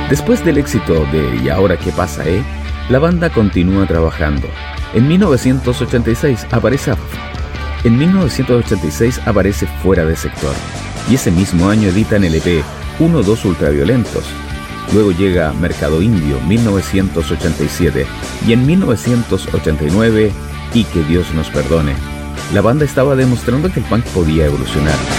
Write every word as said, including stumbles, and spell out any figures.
Después del éxito de ¿Y ahora qué pasa, eh?, la banda continúa trabajando. En mil novecientos ochenta y seis aparece En mil novecientos ochenta y seis aparece Fuera de Sector, y ese mismo año editan el E P uno dos Ultraviolentos. Luego llega Mercado Indio, mil novecientos ochenta y siete, y en mil novecientos ochenta y nueve, Y que Dios nos perdone. La banda estaba demostrando que el punk podía evolucionar.